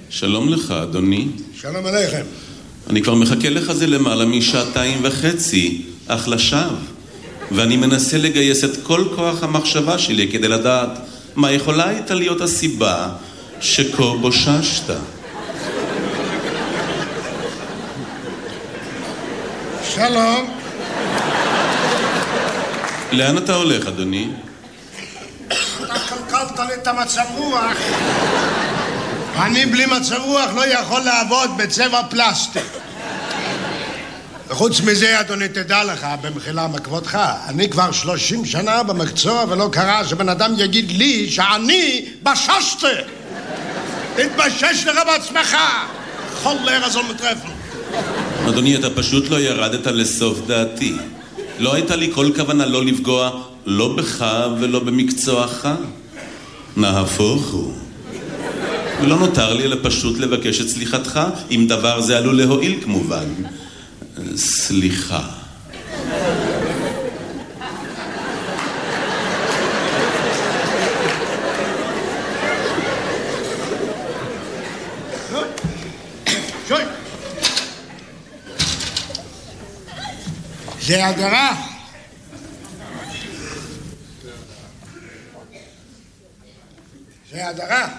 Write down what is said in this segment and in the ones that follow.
שלום לך, אדוני. שלום עליכם. אני כבר מחכה לך זה למעלה משעתיים וחצי, אך לשווא. ואני מנסה לגייס את כל כוח המחשבה שלי כדי לדעת מה יכולה הייתה להיות הסיבה שכה בוששת. שלום. לאן אתה הולך, אדוני? אתה קלקלת לי את המצב רוח. אני בלי מצב רוח לא יכול לעבוד בצבע פלסטיק. וחוץ מזה, אדוני, תדע לך, במחילה מכבודך, אני כבר 30 שנה במקצוע ולא קרה שבן אדם יגיד לי שאני בששתי. תתבשש לך בעצמך. חולר הזו מטרפן. אדוני, אתה פשוט לא ירדת לסוף דעתי. לא הייתה לי כל כוונה לא לפגוע, לא בך ולא במקצועך. נהפוך הוא. ולא נותר לי אלא פשוט לבקש את סליחתך, אם דבר זה עלול להועיל כמובן. סליחה. שוי. זה הדרה. זה הדרה.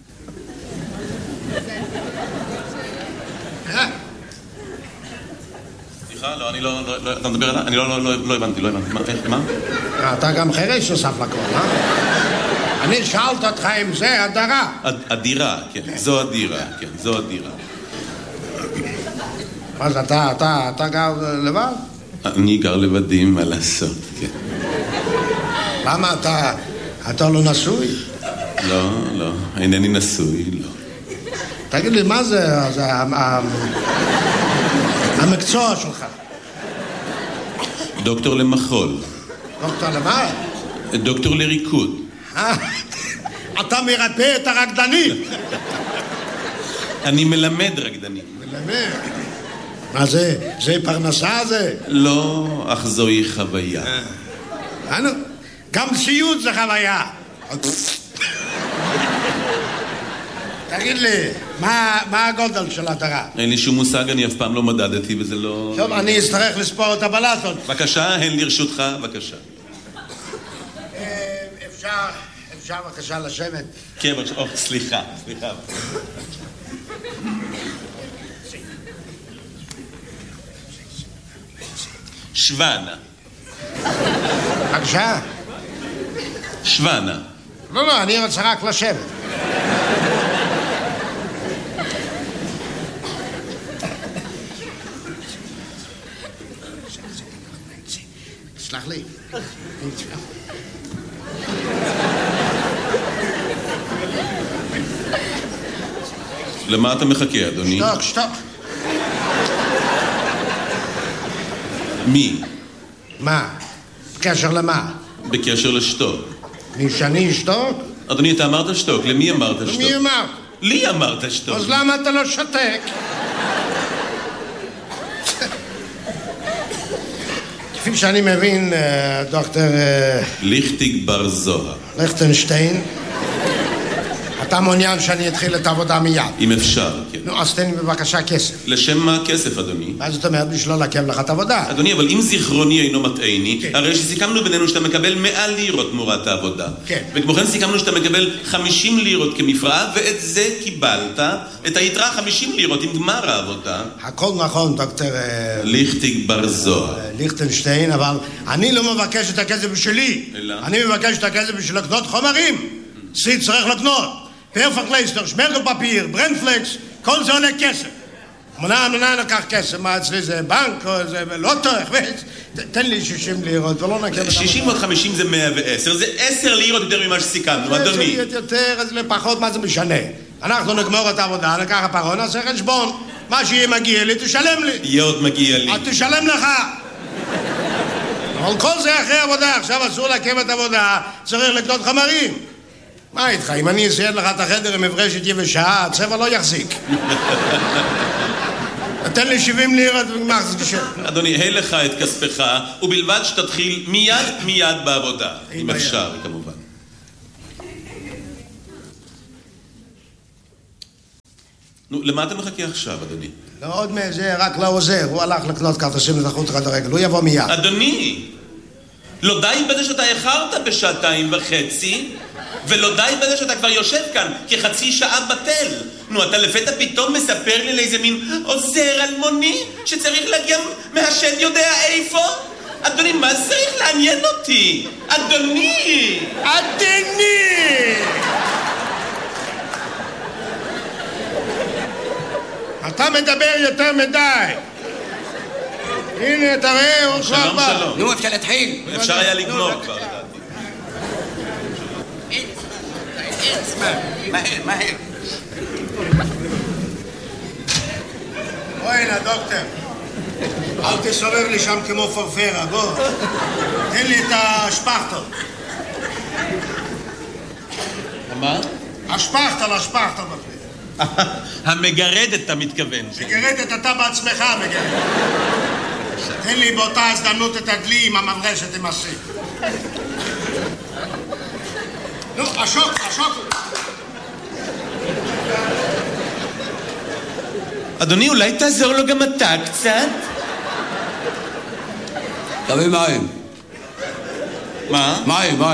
סליחה, לא, אני לא, אתה מדבר עליי? אני לא הבנתי. מה? אתה גם חירש נוסף לכל, אה? אני שאלת אותך אם זה הדרה. הדירה, כן, זו הדירה, כן, זו הדירה. אז אתה גר לבד? אני גר לבדי, מה לעשות, כן. למה אתה לא נשוי? לא, אינני נשוי, לא. תגיד לי, מה זה המקצוע שלך? דוקטור למחול. דוקטור למה? דוקטור לריקוד. אתה מרפא את הרקדנים. אני מלמד רקדנים. מלמד? מה זה? זה פרנסה זה? לא, אך זוהי חוויה. גם סיוט זה חוויה. תגיד לי, מה הגודל של הדרה? אין לי שום מושג, אני אף פעם לא מדדתי וזה לא... טוב, אני אצטרך לספור את הבלטות. בבקשה, הן לרשותך, בבקשה. אפשר בבקשה לשבת? כן, בבקשה, סליחה. שוונה. בבקשה? שוונה. לא, אני רוצה רק לשבת. סלח לי. למה אתה מחכה, אדוני? שתוק. מי? מה? בקשר למה? בקשר לשתוק. מי שאני אשתוק? אדוני, אתה אמרת שתוק, למי אמרת שתוק? למי אמרת? לי אמרת שתוק. אז למה אתה לא שותק? כפי שאני מבין, דוקטור... ליכטיג בר זוהר. ליכטנשטיין, אתה מעוניין שאני אתחיל את העבודה מיד. אם אפשר, כן. נו, אז תן לי בבקשה כסף. לשם מה כסף, אדוני? מה זאת אומרת? בשביל לא לעכב לך את העבודה. אדוני, אבל אם זיכרוני אינו מטעני, כן. הרי שסיכמנו בינינו שאתה מקבל 100 לירות תמורת העבודה. כן. וכמו כן סיכמנו שאתה מקבל 50 לירות כמפרעה, ואת זה קיבלת, את היתרה 50 לירות עם גמר העבודה. הכל נכון, דוקטור... ליכטיג בר זוהר. ליכטנשטיין, אבל אני לא מבקש את הכסף בשבילי. אלא? אני מבקש את הכסף בשביל לקנות חומרים. צריך לקנות. פרפקלייסטר, שמרגל פפיר, ברנדפלקס, כל זה עולה כסף. מנה לקח כסף, מה אצלי זה בנק או זה לוטו, תן לי 60 לירות ולא נקב... 60 עוד 50 זה 110, זה 10 לירות יותר ממה שסיכמנו, אדוני. זה יותר, אז לפחות מה זה משנה? אנחנו נגמור את העבודה, נקח הפרון, נעשה חשבון. מה שיהיה מגיע לי, תשלם לי. יהיה עוד מגיע לי. תשלם לך. אבל כל זה אחרי עבודה, עכשיו אסור לעכב את העבודה, צריך לקנות חומרים. מה איתך? אם אני אסייד לך את החדר עם מברשת יבשה, הצבע לא יחזיק. תן לי 70 לירות ומחזיק. אדוני, הי לך את כספך, ובלבד שתתחיל מיד בעבודה. אם אפשר, כמובן. נו, למה אתה מחכה עכשיו, אדוני? לא עוד מזה, רק לעוזר. הוא הלך לקנות כרטיסים לתחרות רד הרגל. הוא יבוא מיד. אדוני, לא די בזה שאתה איחרת בשעתיים וחצי, ולא די בזה שאתה כבר יושב כאן כחצי שעה בטל. נו, אתה לפתע פתאום מספר לי לאיזה מין עוזר אלמוני שצריך להגיע מהשד יודע איפה? אדוני, מה צריך לעניין אותי? אדוני! אדוני! אתה מדבר יותר מדי. הנה, אתה רואה, הוא כבר בא. שלום. נו, אפשר להתחיל. אפשר היה לגמור כבר, לדעתי. מהר. בוא הנה, דוקטור. אל תסובב לי שם כמו פרפרה, בוא. תן לי את השפכטל. מה? השפכטל. המגרדת, אתה מתכוון. מגרדת, אתה בעצמך מגרדת. תן לי באותה הזדמנות את הדלי עם המברשת עם הסי. נו, השוק. אדוני, אולי תעזור לו גם אתה קצת? תביא מים. מה? מים.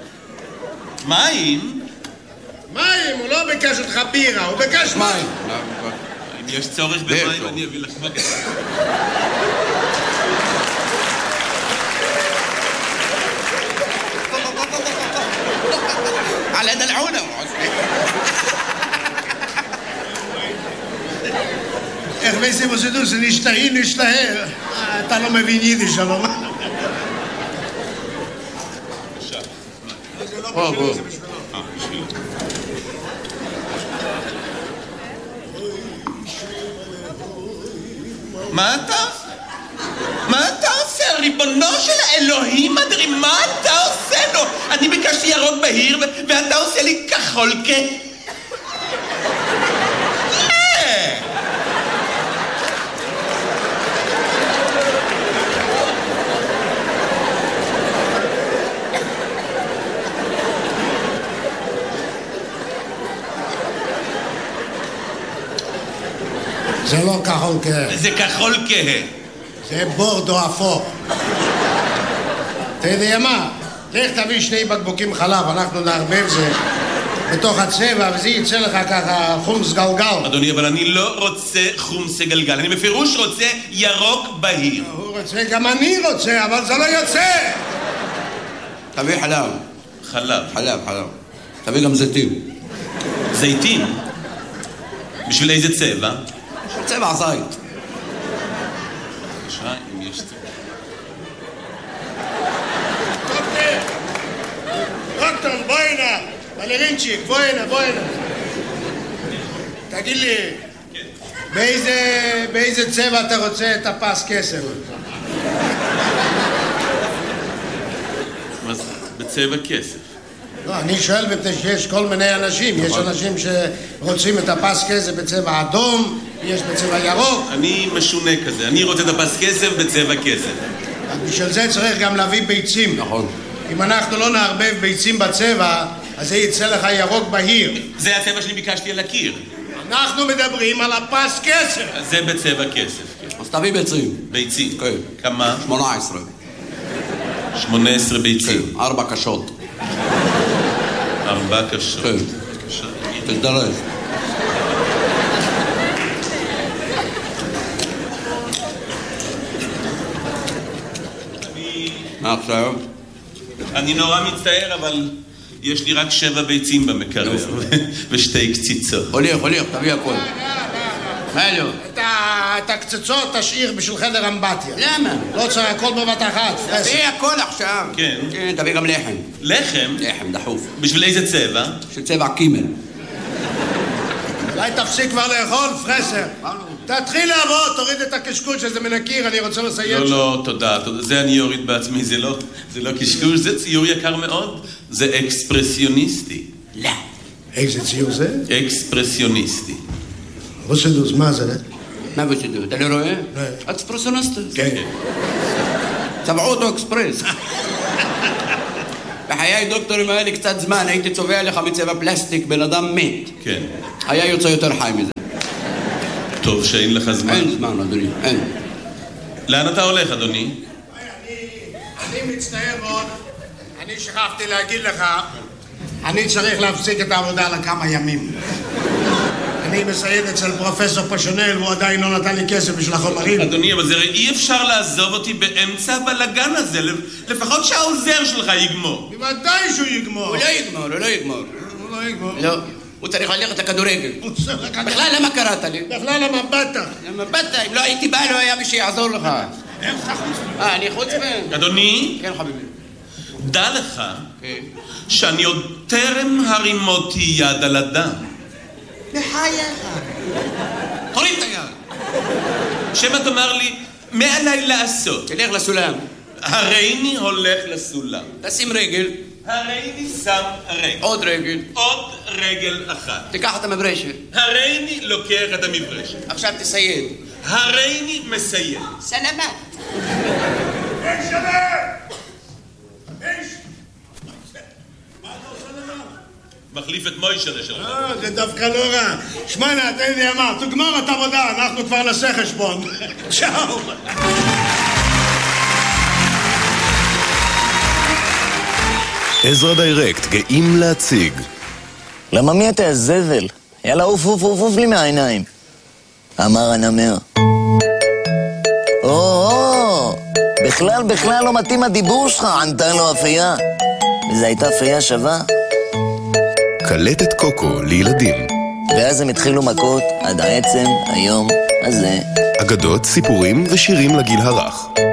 מים? מים, הוא לא ביקש אותך בירה, הוא ביקש מים. אם יש צורך במים, אני אביא לך מגע. على دلعونه איך וייסי מוסדו, זה נשתהה. אתה לא מבין יידיש, שלום. זה לא בשבילי, זה בשבילו. מה אתה עושה? ריבונו של האלוהים אדרי, מה אתה עושה לו? אני ביקשתי ירוק בהיר ואתה עושה לי כחול זה לא כחול כהה. זה כחול כהה. זה בורדו אפור. אתה יודע מה? לך תביא 2 בקבוקים חלב, אנחנו נערבב זה בתוך הצבע, וזה יצא לך ככה חומס גלגל. אדוני, אבל אני לא רוצה חומס גלגל, אני בפירוש רוצה ירוק בהיר. הוא רוצה, גם אני רוצה, אבל זה לא יוצא. תביא חלב. חלב. תביא גם זיתים. זיתים? בשביל איזה צבע? צבע זית. אם יש צבע. דוקטור, בוא הנה. בלרינצ'יק, בוא הנה. תגיד לי, באיזה צבע אתה רוצה את הפס כסף? מה זה? בצבע כסף. לא, אני שואל מפני שיש כל מיני אנשים. יש אנשים שרוצים את הפס כסף בצבע אדום, יש בצבע ירוק. אני משונה כזה, אני רוצה את הפס כסף בצבע כסף. בשביל זה צריך גם להביא ביצים. נכון. אם אנחנו לא נערבב ביצים בצבע, אז זה יצא לך ירוק בהיר. זה הצבע שאני ביקשתי על הקיר. אנחנו מדברים על הפס כסף. זה בצבע כסף. אז תביא ביצים. ביצים. כן. כמה? 18. 18 ביצים. 4 קשות. 4 קשות. כן. תזדרז. מה עכשיו? אני נורא מצטער, אבל יש לי רק 7 ביצים במקרר ו2 קציצות. הוליך, תביא הכל. מה לא? את הקצצות תשאיר בשביל חדר אמבטיה. למה? לא צריך הכל בבת אחת. תביא הכל עכשיו. כן. תביא גם לחם. לחם? לחם דחוף. בשביל איזה צבע? של צבע קימל. אולי תפסיק כבר לאכול, פרסר. תתחיל לעבוד, תוריד את הקשקוש שזה מן הקיר, אני רוצה לסיים שם. לא, תודה. זה אני אוריד בעצמי, זה לא קשקוש, זה ציור יקר מאוד. זה אקספרסיוניסטי. לא. איזה ציור זה? אקספרסיוניסטי. רוסדוס, מה זה? מה בשידור? אתה לא רואה? לא. אקספרסיוניסט. כן. צבעו אותו אקספרס. בחיי דוקטור, אם היה לי קצת זמן, הייתי צובע לך מצבע פלסטיק, בן אדם מת. כן. היה יוצא יותר חי מזה. טוב שאין לך זמן. אין זמן, אדוני, אין. לאן אתה הולך, אדוני? אני מצטער מאוד, אני שכחתי להגיד לך, אני צריך להפסיק את העבודה לכמה ימים. אני מסייד אצל פרופסור פשונל, והוא עדיין לא נתן לי כסף בשביל החומרים. אדוני, אבל זה אי אפשר לעזוב אותי באמצע הבלגן הזה, לפחות שהעוזר שלך יגמור. בוודאי שהוא יגמור. הוא לא יגמור. הוא לא יגמור. לא, הוא צריך ללכת לכדורגל. בכלל למה קראת לי? בכלל למה באת? למה באת? אם לא הייתי בא, לא היה מי שיעזור לך. איך אתה חוץ? אני חוצפן. אדוני? כן, חביבי. דע לך שאני עוד טרם הרימותי יד על אדם. בחייך. תוריד את היד. שמא תאמר לי, מה עליי לעשות? תלך לסולם. הריני הולך לסולם. תשים רגל. הריני שם רגל. עוד רגל. עוד רגל אחת. תיקח את המברשת. הריני לוקח את המברשת. עכשיו תסייד. הריני מסיים. סלמת. איך שווה? איך? מה אתה עושה לבד? מחליף את מוישה שלך. זה דווקא לא רע. שמונה, תן לי אמר, תגמור את עבודה, אנחנו כבר נעשה חשבון. צ'או. עזרא דיירקט גאים להציג. למה מי אתה זבל? יאללה עוף עוף עוף עוף לי מהעיניים. אמר הנמר. או, בכלל לא מתאים הדיבור שלך, ענתה לו אפייה. וזו הייתה אפייה שווה. קלטת קוקו לילדים. ואז הם התחילו מכות עד העצם היום הזה. אגדות, סיפורים ושירים לגיל הרך.